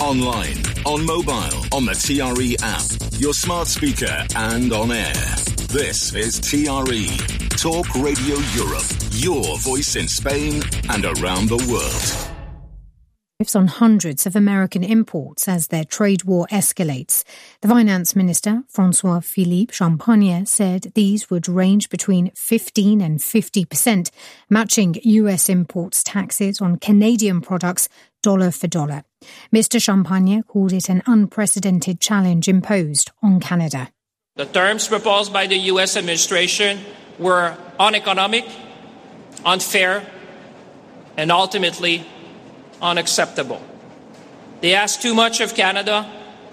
online, on mobile, on the TRE app, your smart speaker and on air. This is TRE, Talk Radio Europe, your voice in Spain and around the world. On hundreds of American imports as their trade war escalates. The finance minister, François-Philippe Champagne, said these would range between 15 and 50%, matching US imports taxes on Canadian products dollar for dollar. Mr. Champagne called it an unprecedented challenge imposed on Canada. The terms proposed by the US administration were uneconomic, unfair, and ultimately unacceptable. They asked too much of Canada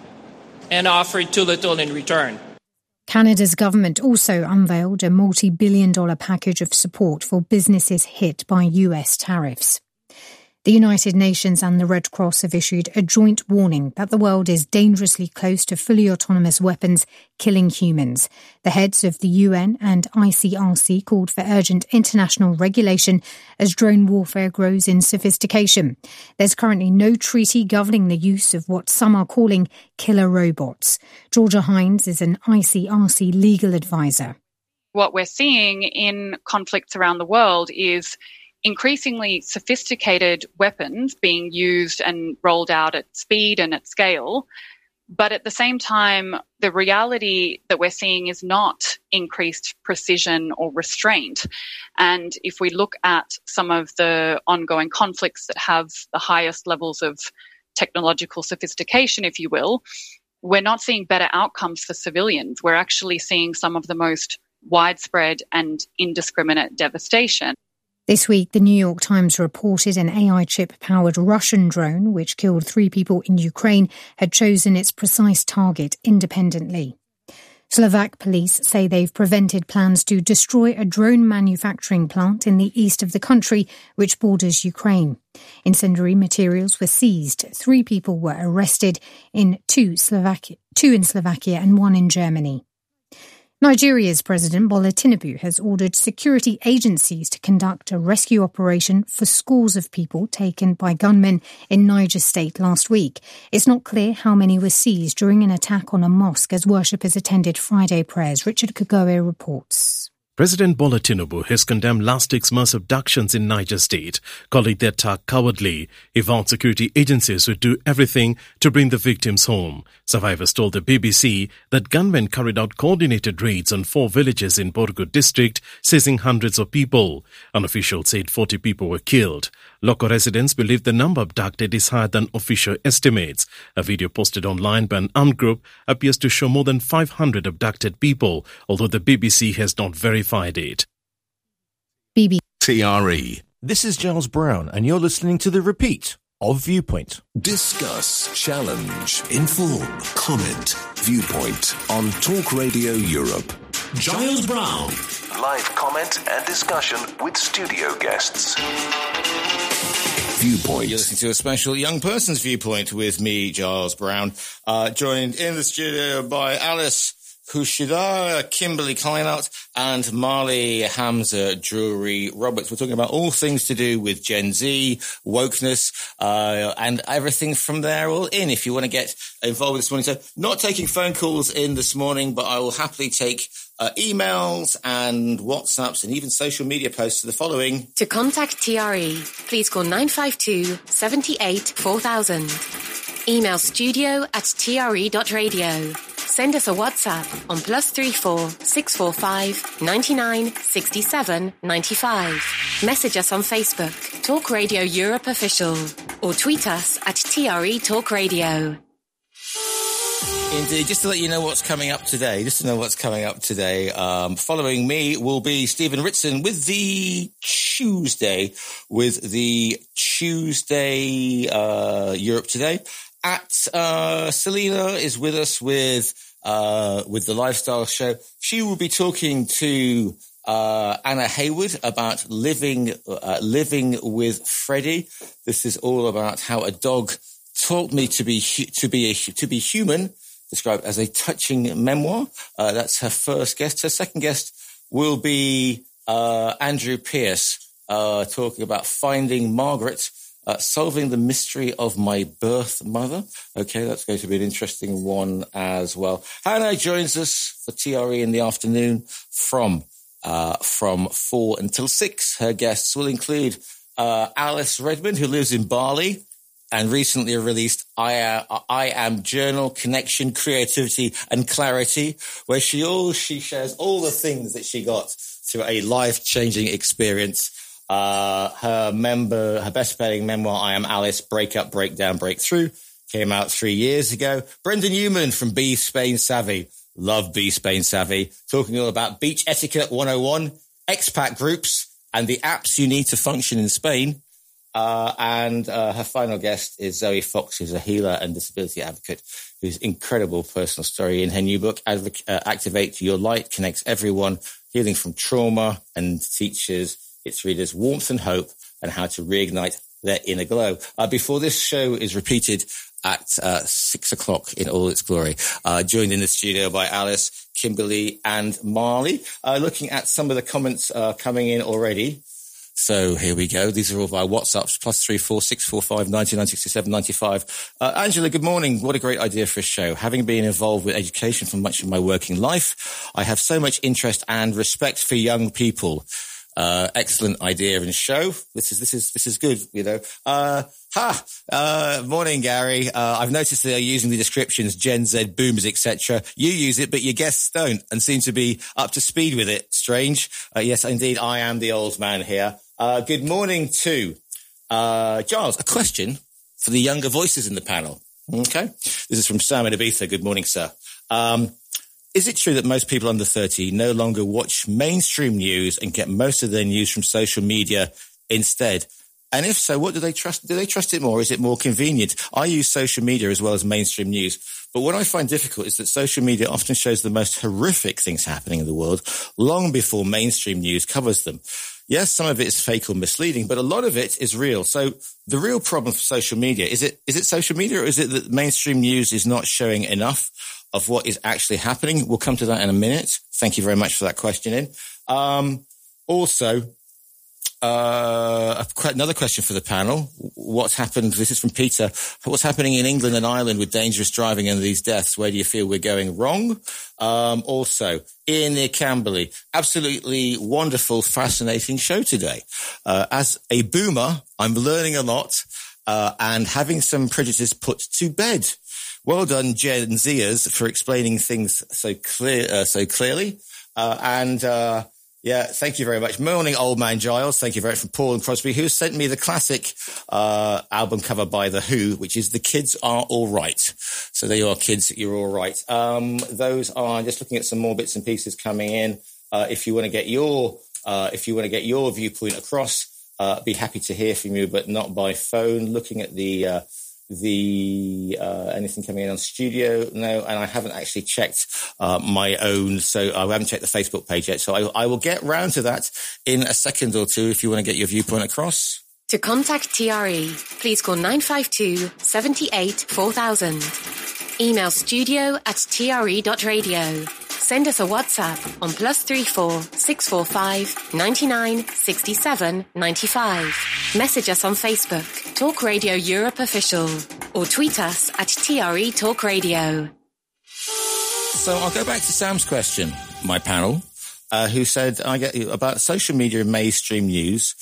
and offered too little in return. Canada's government also unveiled a multi-billion-dollar package of support for businesses hit by US tariffs. The United Nations and the Red Cross have issued a joint warning that the world is dangerously close to fully autonomous weapons killing humans. The heads of the UN and ICRC called for urgent international regulation as drone warfare grows in sophistication. There's currently no treaty governing the use of what some are calling killer robots. Georgia Hines is an ICRC legal advisor. What we're seeing in conflicts around the world is increasingly sophisticated weapons being used and rolled out at speed and at scale. But at the same time, the reality that we're seeing is not increased precision or restraint. And if we look at some of the ongoing conflicts that have the highest levels of technological sophistication, if you will, we're not seeing better outcomes for civilians. We're actually seeing some of the most widespread and indiscriminate devastation. This week, the New York Times reported an AI chip-powered Russian drone, which killed 3 people in Ukraine, had chosen its precise target independently. Slovak police say they've prevented plans to destroy a drone manufacturing plant in the east of the country, which borders Ukraine. Incendiary materials were seized. 3 people were arrested, two in Slovakia and 1 in Germany. Nigeria's President Bola Tinubu has ordered security agencies to conduct a rescue operation for scores of people taken by gunmen in Niger State last week. It's not clear how many were seized during an attack on a mosque as worshippers attended Friday prayers. Richard Kagoe reports. President Bola Tinubu has condemned last week's mass abductions in Niger State, calling the attack cowardly. He vowed security agencies would do everything to bring the victims home. Survivors told the BBC that gunmen carried out coordinated raids on 4 villages in Borgu district, seizing hundreds of people. An official said 40 people were killed. Local residents believe the number abducted is higher than official estimates. A video posted online by an armed group appears to show more than 500 abducted people, although the BBC has not verified it. TRE. This is Giles Brown, and you're listening to the repeat of Viewpoint. Discuss, challenge, inform, comment, Viewpoint on Talk Radio Europe. Giles Brown. Live comment and discussion with studio guests. Viewpoint. You're listening to a special young person's Viewpoint with me, Giles Brown, joined in the studio by Alice Hushida, Kimberly Kleinert, and Marley Hamza Drury Roberts. We're talking about all things to do with Gen Z, wokeness, and everything from there all in. If you want to get involved this morning. So not taking phone calls in this morning, but I will happily take emails and WhatsApps and even social media posts to the following. To contact TRE, please call 952 78 4000. Email studio@tre.radio. Send us a WhatsApp on +34 645 99 67 95. Message us on Facebook, Talk Radio Europe Official, or tweet us at TRE Talk Radio. Indeed, just to let you know what's coming up today, following me will be Stephen Ritson with the Tuesday Europe Today. Selena is with us with the Lifestyle Show. She will be talking to Anna Hayward about living with Freddie. This is all about how a dog taught me to be human, described as a touching memoir. That's her first guest. Her second guest will be Andrew Pierce, talking about Finding Margaret, Solving the Mystery of My Birth Mother. Okay, that's going to be an interesting one as well. Hannah joins us for TRE in the afternoon from 4 until 6. Her guests will include Alice Redmond, who lives in Bali and recently released I Am Journal, Connection, Creativity and Clarity, where she shares all the things that she got through a life-changing experience. Her best-selling memoir, I Am Alice, Breakup, Breakdown, Breakthrough, came out 3 years ago. Brenda Newman from Be Spain Savvy. Love Be Spain Savvy. Talking all about beach etiquette 101, expat groups, and the apps you need to function in Spain. And her final guest is Zoe Fox, who's a healer and disability advocate, whose incredible personal story in her new book, Activate Your Light, connects everyone, healing from trauma, and teaches its readers warmth and hope and how to reignite their inner glow. Before this show is repeated at 6 o'clock in all its glory, joined in the studio by Alice, Kimberly and Marley, looking at some of the comments coming in already. So here we go. These are all via WhatsApps, +34 645 99 67 95. Angela, good morning. What a great idea for a show. Having been involved with education for much of my working life, I have so much interest and respect for young people. Excellent idea and show. This is good, you know. Morning, Gary. I've noticed they are using the descriptions Gen Z, boomers, etc. You use it, but your guests don't and seem to be up to speed with it. Strange. Yes, indeed, I am the old man here. Good morning to Giles. A question for the younger voices in the panel. Okay. This is from Sam in Ibiza. Good morning, sir. Is it true that most people under 30 no longer watch mainstream news and get most of their news from social media instead? And if so, what do they trust? Do they trust it more? Is it more convenient? I use social media as well as mainstream news. But what I find difficult is that social media often shows the most horrific things happening in the world long before mainstream news covers them. Yes, some of it is fake or misleading, but a lot of it is real. So the real problem for social media, is it social media, or is it that mainstream news is not showing enough of what is actually happening? We'll come to that in a minute. Thank you very much for that question. Another question for the panel. What's happened? This is from Peter. What's happening in England and Ireland with dangerous driving and these deaths? Where do you feel we're going wrong? Also, Ian near Camberley. Absolutely wonderful, fascinating show today. As a boomer, I'm learning a lot, and having some prejudices put to bed. Well done, Gen Zers, for explaining things so clearly. Yeah, thank you very much. Morning, Old Man Giles. Thank you very much from Paul and Crosby, who sent me the classic album cover by The Who, which is The Kids Are All Right. So there you are, kids, you're all right. Those are just looking at some more bits and pieces coming in. If you want to get your viewpoint across, be happy to hear from you, but not by phone. Looking at anything coming in on studio? No, and I haven't actually checked my own, so I haven't checked the Facebook page yet. So I will get round to that in a second or two if you want to get your viewpoint across. To contact TRE, please call 952 78 4000. Email studio@tre.radio. Send us a WhatsApp on +34 645 99 67 95. Message us on Facebook, Talk Radio Europe Official, or tweet us @TRE Talk Radio. So I'll go back to Sam's question, my panel, who said, I get you about social media and mainstream news.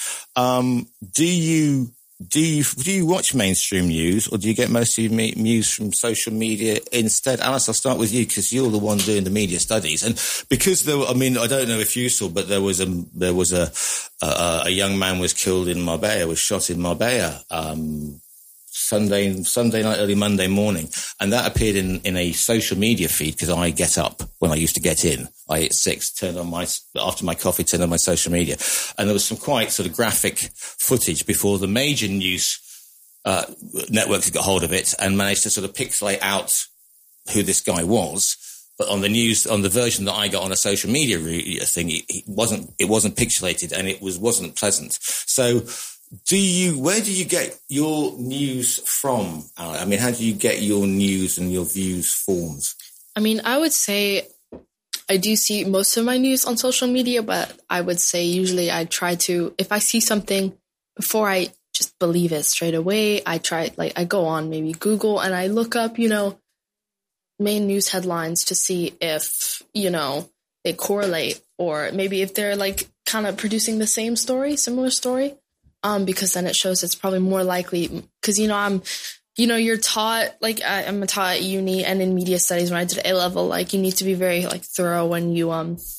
Do you watch mainstream news, or do you get most of your news from social media instead? Alice, I'll start with you because you're the one doing the media studies, and because I don't know if you saw, but there was a young man was killed in Marbella, was shot in Marbella, Sunday night, early Monday morning, and that appeared in a social media feed because I get up when I used to get in. I hit 6, after my coffee, turned on my social media, and there was some quite sort of graphic footage before the major news networks got hold of it and managed to sort of pixelate out who this guy was. But on the version that I got on a social media thing, it wasn't pixelated, and it wasn't pleasant. So, where do you get your news from? I mean, how do you get your news and your views formed? I mean, I would say I do see most of my news on social media, but I would say usually I try to, if I see something, before I just believe it straight away. I go on maybe Google and I look up, main news headlines to see if, they correlate, or maybe if they're like kind of producing the same story, similar story. Because then it shows it's probably more likely, because, you're taught, I'm taught at uni and in media studies when I did A-level, you need to be very thorough when you,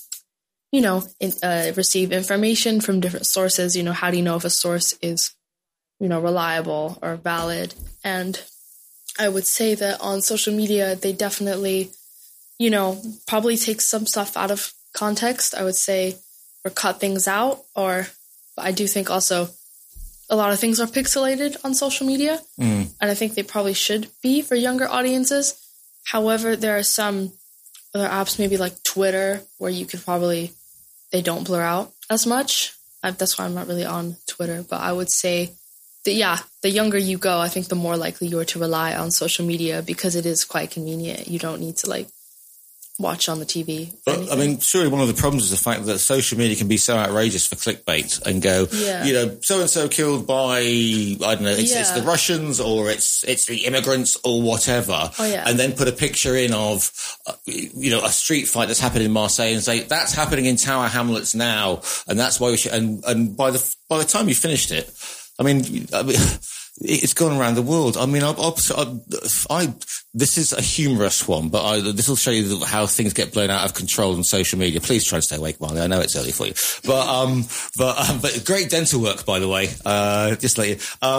receive information from different sources. How do you know if a source is, reliable or valid? And I would say that on social media, they definitely, probably take some stuff out of context, I would say, or cut things out. But I do think also a lot of things are pixelated on social media. And I think they probably should be for younger audiences. However, there are some other apps, maybe like Twitter, where you could they don't blur out as much. That's why I'm not really on Twitter. But I would say that, the younger you go, I think the more likely you are to rely on social media, because it is quite convenient. You don't need to watch on the TV. But I mean, surely one of the problems is the fact that social media can be so outrageous for clickbait and go, so-and-so killed by, I don't know, it's the Russians or it's the immigrants or whatever. And then put a picture in of, a street fight that's happened in Marseille and say, that's happening in Tower Hamlets now. And that's why we should, and by the time you finished it, I mean, it's gone around the world. I mean, this is a humorous one, but this will show you how things get blown out of control on social media. Please try and stay awake, Marley. I know it's early for you, but great dental work, by the way. Just let you.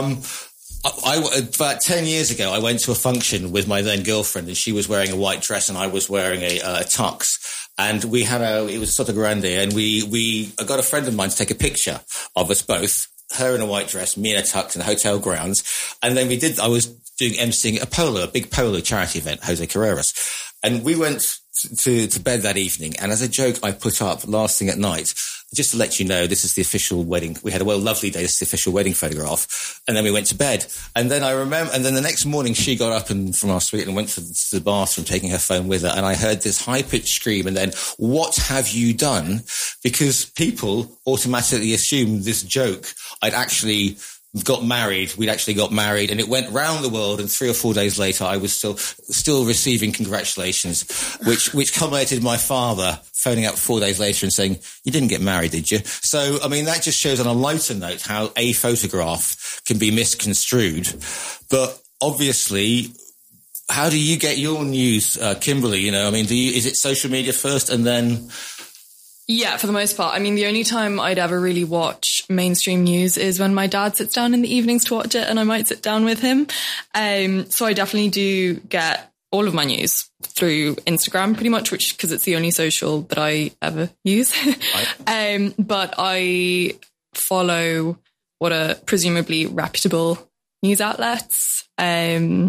About 10 years ago, I went to a function with my then girlfriend, and she was wearing a white dress and I was wearing a tux. And we had it was Sotto Grande, and I got a friend of mine to take a picture of us both. Her in a white dress, me in a tux in the hotel grounds. And then I was doing emceeing a big polo charity event, Jose Carreras. And we went to bed that evening. And as a joke, I put up last thing at night, just to let you know, this is the official wedding. We had a lovely day. This is the official wedding photograph. And then we went to bed. And then the next morning she got up from our suite and went to the bathroom, taking her phone with her. And I heard this high pitched scream. And then, what have you done? Because people automatically assumed this joke. We'd actually got married, and it went round the world, and 3 or 4 days later I was still receiving congratulations, which culminated in my father phoning up 4 days later and saying, "You didn't get married, did you?" So, I mean, that just shows on a lighter note how a photograph can be misconstrued. But obviously, how do you get your news, Kimberly? Is it social media first and then... Yeah, for the most part. I mean, the only time I'd ever really watch mainstream news is when my dad sits down in the evenings to watch it, and I might sit down with him. So I definitely do get all of my news through Instagram pretty much, because it's the only social that I ever use. Right. But I follow what are presumably reputable news outlets. Now,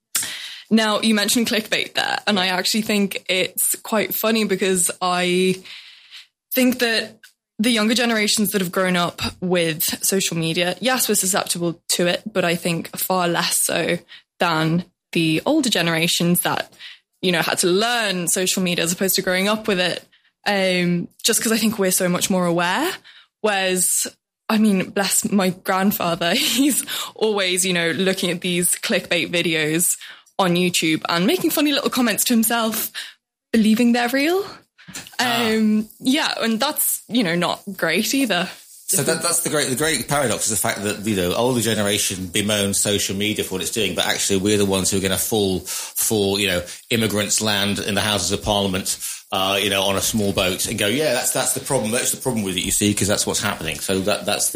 you mentioned clickbait there, and I actually think it's quite funny because I think that the younger generations that have grown up with social media, yes, we're susceptible to it, but I think far less so than the older generations that, had to learn social media as opposed to growing up with it. Just because I think we're so much more aware. Whereas, I mean, bless my grandfather, he's always, looking at these clickbait videos on YouTube and making funny little comments to himself, believing they're real. And that's, not great either. So that's the great paradox is the fact that, older generation bemoans social media for what it's doing, but actually we're the ones who are going to fall for, immigrants land in the Houses of Parliament, on a small boat and go, yeah, that's the problem. That's the problem with it, you see, because that's what's happening. So that's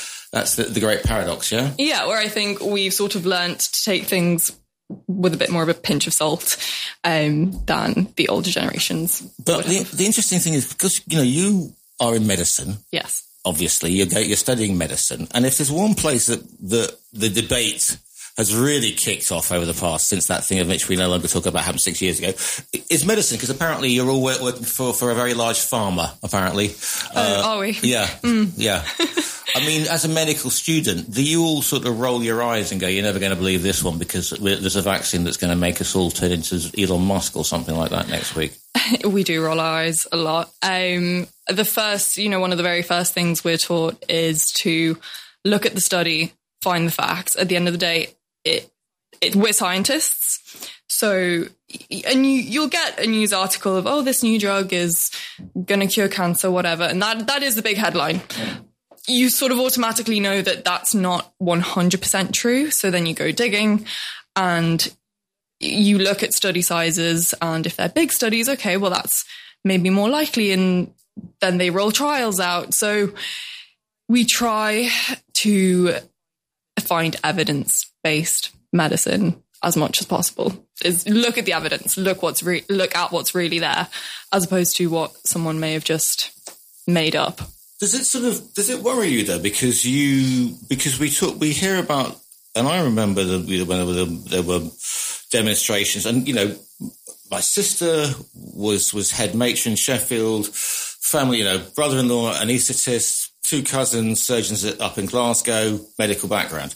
the great paradox, yeah? Yeah, where I think we've sort of learnt to take things with a bit more of a pinch of salt than the older generations. But the interesting thing is because, you are in medicine. Yes. Obviously, you're studying medicine. And if there's one place that the debate has really kicked off over the past, since that thing of which we no longer talk about happened 6 years ago, is medicine, because apparently you're all working for a very large pharma, apparently. Are we? Yeah. Yeah. I mean, as a medical student, do you all sort of roll your eyes and go, you're never going to believe this one because there's a vaccine that's going to make us all turn into Elon Musk or something like that next week? We do roll our eyes a lot. The first, one of the very first things we're taught is to look at the study find the facts. At the end of the day, we're scientists. So, and you'll get a news article of, oh, this new drug is going to cure cancer, whatever. And that is the big headline. You sort of automatically know that that's not 100% true. So then you go digging and you look at study sizes. And if they're big studies, okay, well, that's maybe more likely. And then they roll trials out. So we try to find evidence-based medicine as much as possible. Is look at the evidence, look at what's really there, as opposed to what someone may have just made up. Does it worry you though? Because we hear about, and I remember when there were demonstrations, and my sister was head matron in Sheffield, family, brother-in-law, anaesthetist, 2 cousins, surgeons up in Glasgow, medical background,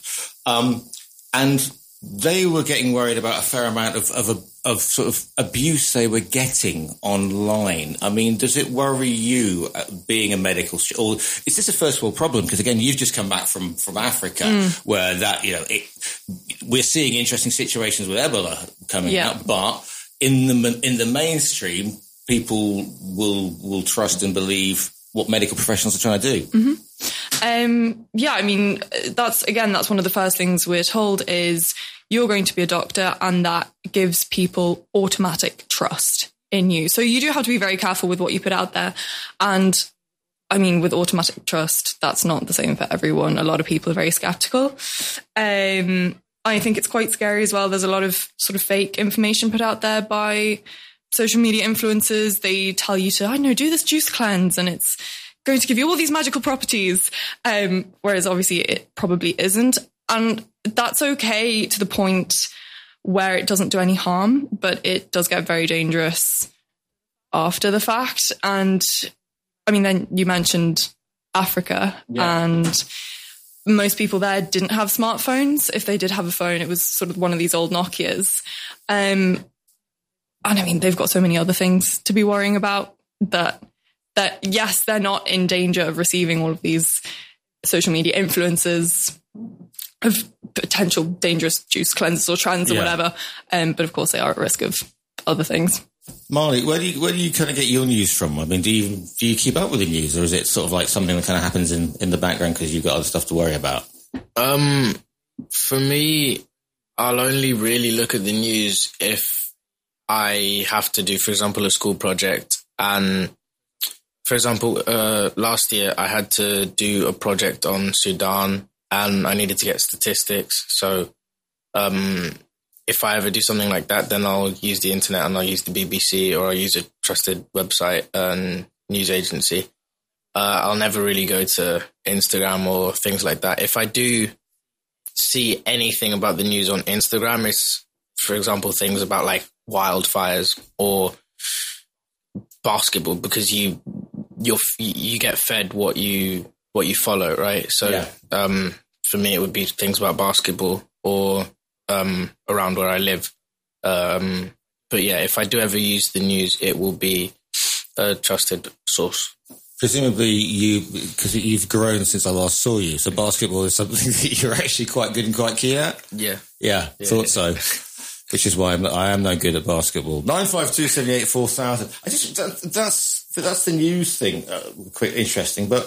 and they were getting worried about a fair amount of sort of abuse they were getting online. I mean, does it worry you being a medical or is this a first world problem? Because again, you've just come back from Africa where that, we're seeing interesting situations with Ebola coming up, but in the mainstream, people will trust and believe what medical professionals are trying to do. Mm-hmm. I mean, that's one of the first things we're told is you're going to be a doctor, and that gives people automatic trust in you. So you do have to be very careful with what you put out there. And I mean, with automatic trust, that's not the same for everyone. A lot of people are very skeptical. I think it's quite scary as well. There's a lot of sort of fake information put out there by social media influencers. They tell you to, do this juice cleanse and it's going to give you all these magical properties. Whereas obviously it probably isn't. And that's okay to the point where it doesn't do any harm, but it does get very dangerous after the fact. And I mean, then you mentioned Africa and most people there didn't have smartphones. If they did have a phone, it was sort of one of these old Nokias. And I mean, they've got so many other things to be worrying about that yes, they're not in danger of receiving all of these social media influences of potential dangerous juice cleanses or trends or whatever. But of course they are at risk of other things. Marley, where do you kind of get your news from? I mean, do you keep up with the news, or is it sort of like something that kind of happens in the background because you've got other stuff to worry about? For me, I'll only really look at the news if I have to do, for example, a school project. And for example, last year I had to do a project on Sudan and I needed to get statistics. So if I ever do something like that, then I'll use the internet and I'll use the BBC or I'll use a trusted website and news agency. I'll never really go to Instagram or things like that. If I do see anything about the news on Instagram, it's, for example, things about like wildfires or basketball, because you get fed what you follow, right? So for me, it would be things about basketball or around where I live. But yeah, if I do ever use the news, it will be a trusted source. Presumably because you've grown since I last saw you, so basketball is something that you're actually quite good and quite keen at? Yeah, thought so. Which is why I am no good at basketball. 952784000. That's the news thing. Quick, interesting. But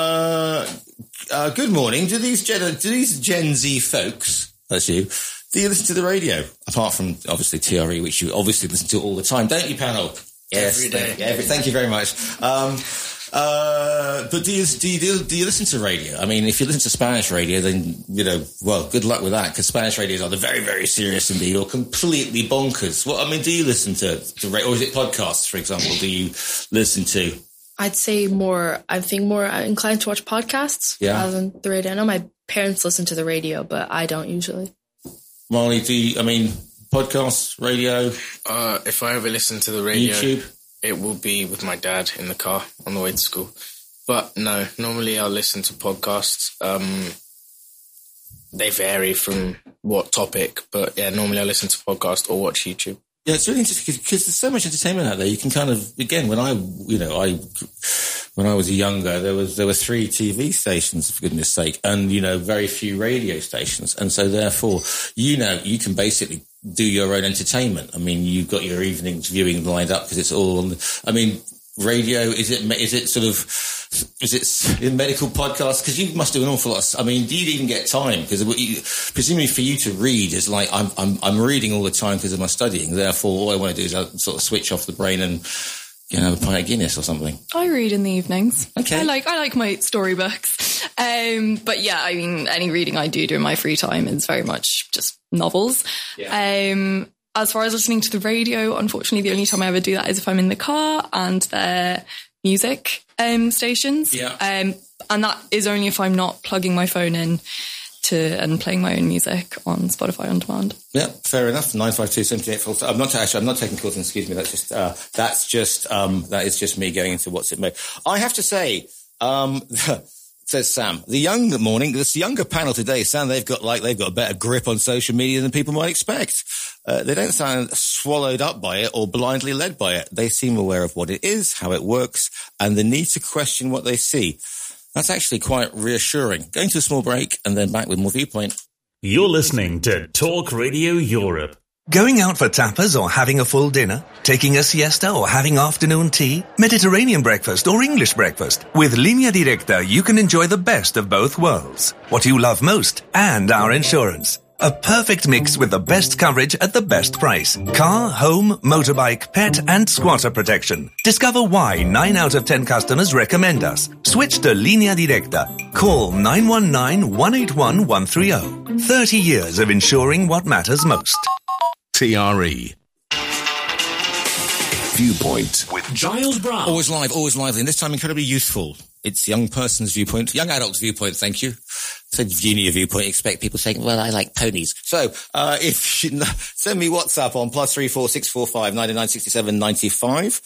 good morning. Do these Gen Z folks, that's you, do you listen to the radio? Apart from obviously TRE, which you obviously listen to all the time, don't you, panel? Yes, every day. Thank you very much. But do you listen to radio? I mean, if you listen to Spanish radio, then, good luck with that, because Spanish radio is either very, very serious indeed or completely bonkers. Well, I mean, do you listen to radio, or is it podcasts, for example, do you listen to? I'd say more inclined to watch podcasts rather than the radio. I know my parents listen to the radio, but I don't usually. Marley, podcasts, radio? If I ever listen to the radio, YouTube? It will be with my dad in the car on the way to school. But no, normally I'll listen to podcasts. They vary from what topic, but yeah, normally I listen to podcasts or watch YouTube. Yeah, it's really interesting because there's so much entertainment out there. You can kind of, again, when I when I was younger, there were 3 TV stations, for goodness sake, and, very few radio stations. And so therefore, you can basically do your own entertainment. I mean, you've got your evenings viewing lined up because it's all on radio, is it in medical podcasts? Because you must do an awful lot. Do you even get time? Because presumably for you to read is like, I'm reading all the time because of my studying. Therefore, all I want to do is sort of switch off the brain and, have a pint of Guinness or something. I read in the evenings. Okay. I like my storybooks. But yeah, any reading I do in my free time is very much just novels. Yeah. As far as listening to the radio, unfortunately, the only time I ever do that is if I'm in the car and they're music stations. Yeah. And that is only if I'm not plugging my phone in and playing my own music on Spotify on demand. Yeah, fair enough. 952-78. I'm not taking calls. Excuse me. That is just me going into what's it made. I have to say, says Sam, this younger panel today sound they've got a better grip on social media than people might expect. They don't sound swallowed up by it or blindly led by it. They seem aware of what it is, how it works, and the need to question what they see. That's actually quite reassuring. Going to a small break and then back with more Viewpoint. You're listening to Talk Radio Europe. Going out for tapas or having a full dinner? Taking a siesta or having afternoon tea? Mediterranean breakfast or English breakfast? With Línea Directa, you can enjoy the best of both worlds. What you love most and our insurance. A perfect mix with the best coverage at the best price. Car, home, motorbike, pet and squatter protection. Discover why 9 out of 10 customers recommend us. Switch to Línea Directa. Call 919-181-130. 30 years of insuring what matters most. TRE Viewpoint with Giles Brown. Always live, always lively, and this time incredibly youthful. It's young person's viewpoint, young adult's viewpoint, thank you. Said junior viewpoint, expect people saying, well, I like ponies. So, if you send me WhatsApp on +34 645 99 67 95.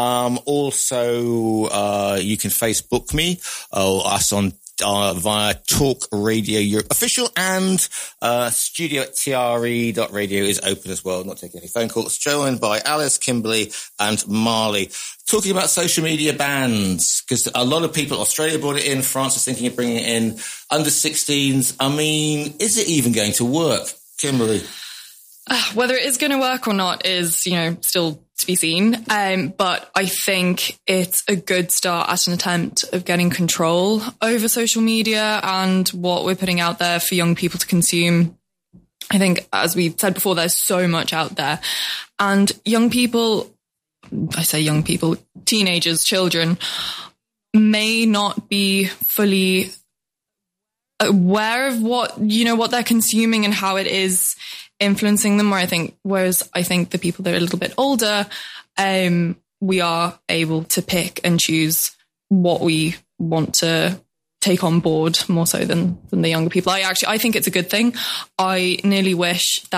Also, you can Facebook me or us on via Talk Radio Europe official, and studio at tre.radio is open as well. Not taking any phone calls. Joined by Alice, Kimberly and Marley. Talking about social media bans, because a lot of people, Australia brought it in, France is thinking of bringing it in, under 16s. Is it even going to work? Kimberly? Whether it is going to work or not is, still to be seen. But I think it's a good start at an attempt of getting control over social media and what we're putting out there for young people to consume. I think, as we said before, there's so much out there. And young people, I say young people, teenagers, children, may not be fully aware of what they're consuming and how it is influencing them. Whereas I think the people that are a little bit older, we are able to pick and choose what we want to take on board more so than the younger people. I think it's a good thing. I nearly wish that